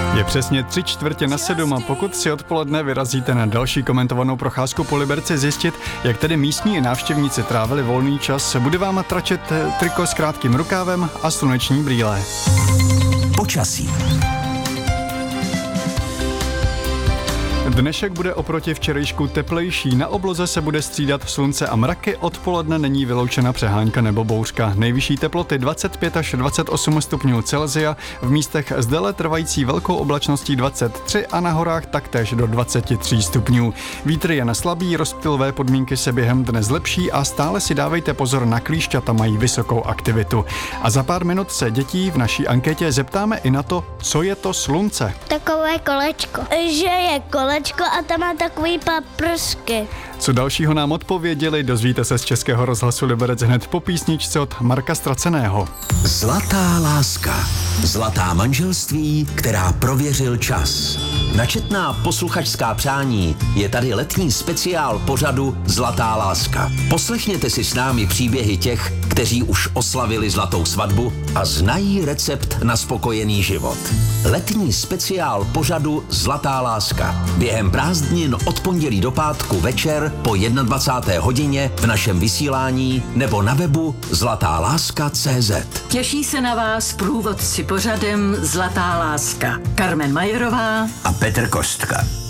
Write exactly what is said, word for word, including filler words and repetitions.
Je přesně tři čtvrtě na sedm a pokud si odpoledne vyrazíte na další komentovanou procházku po Liberci zjistit, jak tedy místní návštěvníci trávili volný čas, bude vám tračet triko s krátkým rukávem a sluneční brýle. Počasí. Dnešek bude oproti včerejšku teplejší, na obloze se bude střídat slunce a mraky, odpoledne není vyloučena přehánka nebo bouřka. Nejvyšší teploty dvacet pět až dvacet osm stupňů Celsia, v místech s déle trvající velkou oblačností dvacet tři a na horách taktéž do dvacet tři stupňů. Vítr je neslabý, rozptylové podmínky se během dne zlepší a stále si dávejte pozor na klíšťata, mají vysokou aktivitu. A za pár minut se dětí v naší anketě zeptáme i na to, co je to slunce. Takové kolečko. Že je kolečko a tam má takový paprsky. Co dalšího nám odpověděli, dozvíte se z Českého rozhlasu Liberec hned po písničce od Marka Straceného. Zlatá láska. Zlatá manželství, která prověřil čas. Na četná posluchačská přání je tady letní speciál pořadu Zlatá láska. Poslechněte si s námi příběhy těch, kteří už oslavili zlatou svatbu a znají recept na spokojený život. Letní speciál pořadu Zlatá láska. Během prázdnin od pondělí do pátku večer po dvacáté jedné hodině v našem vysílání nebo na webu zlatá láska tečka cé zet. Těší se na vás průvodci pořadem Zlatá láska. Carmen Majerová A Petr Kostka.